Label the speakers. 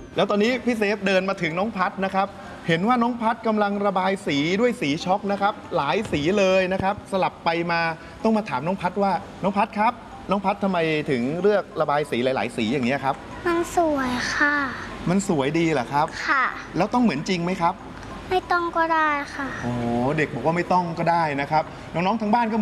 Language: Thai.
Speaker 1: แล้วตอนนี้พี่เซฟเดินมาถึงน้องพัดนะครับเห็นว่าน้องพัดกำลังระบายสีด้วยสีช็อกนะครับหลายสีเลยนะครับสลับไปมาต้องมาถามน้องพัดว่าน้องพัดครับน้องพัดทำไมถึงเลือกระบายสีหลายๆสีอย่างนี้ครับ
Speaker 2: มันสวยค่ะ
Speaker 1: มันสวยดีเหรอครับ
Speaker 2: ค่ะ
Speaker 1: แล้วต้องเหมือนจริงไหมครับ
Speaker 2: ไม่ต้องก็ได้ค่ะ
Speaker 1: โอ้เด็กบอกว่าไม่ต้องก็ได้นะครับน้องๆทางบ้านก็